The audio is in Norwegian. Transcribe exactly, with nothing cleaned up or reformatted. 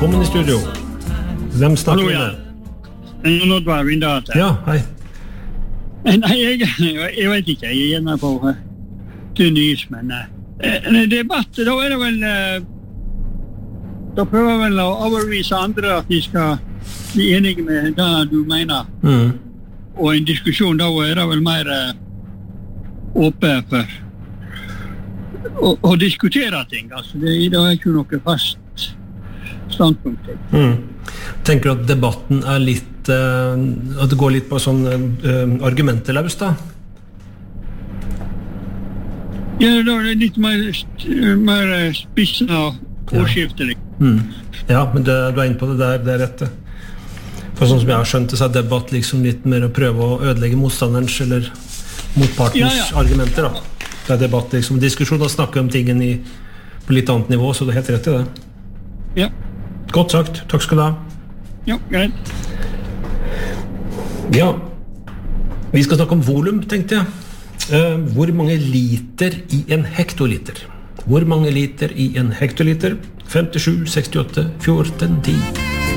velkommen i studio. Hvem snakker vi med? Hallo, nå var vi da. Ja, hei. Nei, jeg, jeg vet ikke, jeg er gjerne på uh, Tunis, men uh, debatt, da er det vel, uh, da prøver vel å overvise andre at de skal bli enige med det du mener. Mm. Og en diskusjon, da er det vel mer uh, åpen for å, å diskutere ting, altså. Det, det er ikke noe fast standpunkt. Mm. Tenker du at debatten er litt uh, at det går litt på sånn uh, argumenteløs da? Ja, da er det litt mer, mer spissen av ordskiftelig. Ja. Mm. Ja, men det, du er inne på det der, det er rett det. For sånn som jeg har skjønt det, så er debatt liksom litt mer å prøve å ødelegge motstanderens eller motpartens ja, ja. argumenter da. Det er debatt liksom, diskusjon og snakke om tingen i, på litt annet nivå, så det er helt rett i det. Ja. Godt sagt, takk skal du ha. Ja, greit. Ja, vi skal snakke om volum, tenkte jeg. Uh, hvor mange liter i en hektoliter? Hvor mange liter i en hektoliter? femtisju, sekstiåtte, fjorten, ti